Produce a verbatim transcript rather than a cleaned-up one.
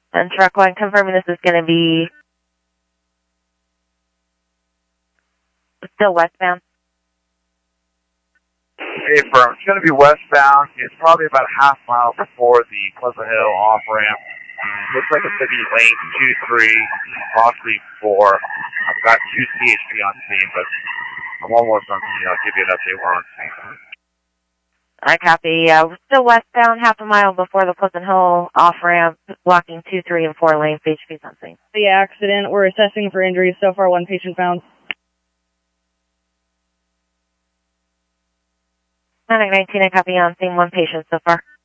And truck one, confirming this is going to be still westbound. Hey, firm. It's going to be westbound. It's probably about a half mile before the Pleasant Hill off-ramp. Looks like it's going to be lane two three, possibly four. I've got two C H P on scene, but I'm almost on scene. I'll give you an update when we're on scene. I copy. Uh, we're still westbound, half a mile before the Pleasant Hill off-ramp, blocking two, three, and four lanes. H P's on scene. The accident. We're assessing for injuries. So far, one patient found. nine nineteen, I copy on scene, one patient so far.